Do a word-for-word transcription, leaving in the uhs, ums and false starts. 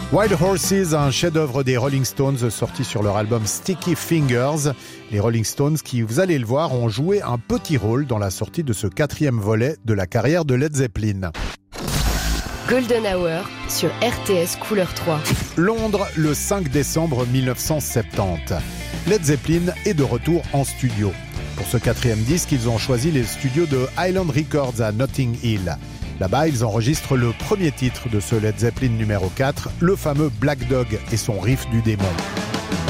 Wild Horses, un chef-d'œuvre des Rolling Stones sorti sur leur album Sticky Fingers. Les Rolling Stones qui, vous allez le voir, ont joué un petit rôle dans la sortie de ce quatrième volet de la carrière de Led Zeppelin. Golden Hour sur R T S Couleur trois. Londres, le cinq décembre mille neuf cent soixante-dix. Led Zeppelin est de retour en studio. Pour ce quatrième disque, ils ont choisi les studios de Island Records à Notting Hill. Là-bas, ils enregistrent le premier titre de ce Led Zeppelin numéro quatre, le fameux Black Dog et son riff du démon.